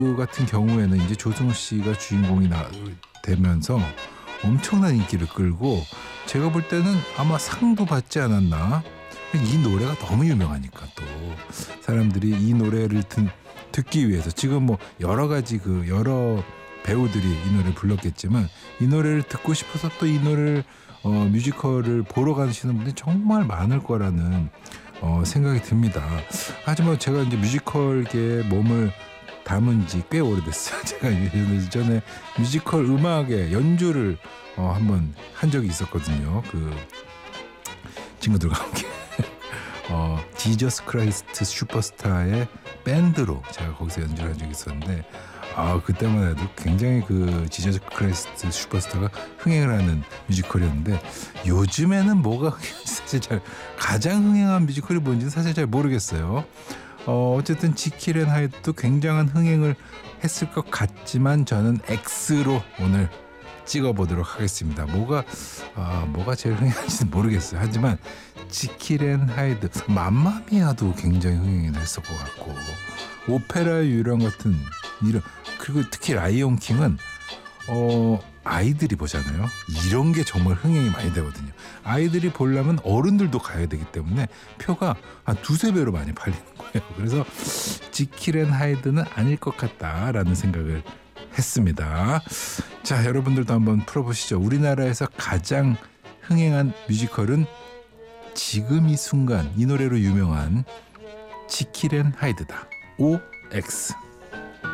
같은 경우에는 이제 조승우 씨가 주인공이 되면서 엄청난 인기를 끌고 제가 볼 때는 아마 상도 받지 않았나. 이 노래가 너무 유명하니까 또 사람들이 이 노래를 듣기 위해서 지금 뭐 여러 가지 여러 배우들이 이 노래를 불렀겠지만 이 노래를 듣고 싶어서 또 이 노래를 뮤지컬을 보러 가시는 분들이 정말 많을 거라는 생각이 듭니다. 하지만 제가 이제 뮤지컬계에 몸을 담은 지 꽤 오래됐어요. 제가 예전에 뮤지컬 음악의 연주를 한번 한 적이 있었거든요. 그 친구들과 함께 지저스 크라이스트 슈퍼스타의 밴드로 제가 거기서 연주를 한 적이 있었는데 그때만 해도 굉장히 그 지저스 크라이스트 슈퍼스타가 흥행을 하는 뮤지컬이었는데 요즘에는 뭐가 흥행하는지 사실 가장 흥행한 뮤지컬이 뭔지는 사실 잘 모르겠어요. 어쨌든 지킬 앤 하이드도 굉장한 흥행을 했을 것 같지만 저는 X로 오늘 찍어보도록 하겠습니다. 뭐가 제일 흥행한지는 모르겠어요. 하지만 지킬 앤 하이드, 맘마미아도 굉장히 흥행을 했을 것 같고 오페라 유령 같은 이런, 그리고 특히 라이온 킹은 아이들이 보잖아요. 이런 게 정말 흥행이 많이 되거든요. 아이들이 보려면 어른들도 가야 되기 때문에 표가 한 2-3배로 많이 팔리는 거예요. 그래서 지킬 앤 하이드는 아닐 것 같다라는 생각을 했습니다. 자, 여러분들도 한번 풀어보시죠. 우리나라에서 가장 흥행한 뮤지컬은 지금 이 순간 이 노래로 유명한 지킬 앤 하이드다. OX.